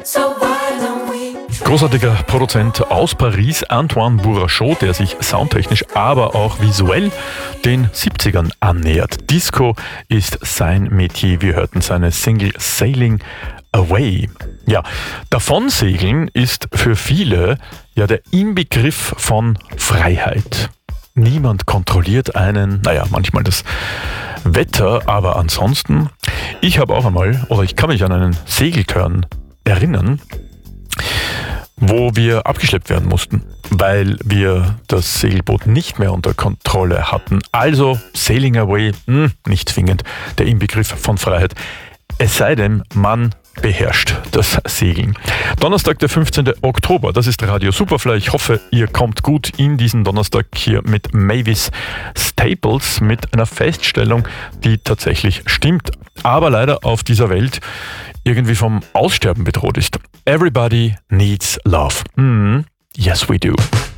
Großartiger Produzent aus Paris, Antoine Bourrachot, der sich soundtechnisch, aber auch visuell den 70ern annähert. Disco ist sein Metier. Wir hörten seine Single Sailing Away. Ja, Davonsegeln ist für viele ja der Inbegriff von Freiheit. Niemand kontrolliert einen, manchmal das Wetter, aber ansonsten, ich habe auch einmal, oder ich kann mich an einen Segeltörn erinnern, wo wir abgeschleppt werden mussten, weil wir das Segelboot nicht mehr unter Kontrolle hatten. Also Sailing Away, nicht zwingend der Inbegriff von Freiheit. Es sei denn, man beherrscht das Segeln. Donnerstag, der 15. Oktober, das ist Radio Superfly. Ich hoffe, ihr kommt gut in diesen Donnerstag hier mit Mavis Staples, mit einer Feststellung, die tatsächlich stimmt, aber leider auf dieser Welt irgendwie vom Aussterben bedroht ist. Everybody needs love. Yes, we do.